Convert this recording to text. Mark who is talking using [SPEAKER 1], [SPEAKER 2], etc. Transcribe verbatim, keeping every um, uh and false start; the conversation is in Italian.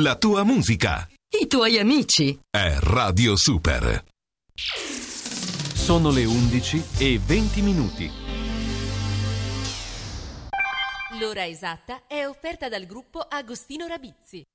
[SPEAKER 1] La tua musica.
[SPEAKER 2] I tuoi amici.
[SPEAKER 1] È Radio Super.
[SPEAKER 3] Sono le undici e venti minuti.
[SPEAKER 4] L'ora esatta è offerta dal gruppo Agostino Rabizzi.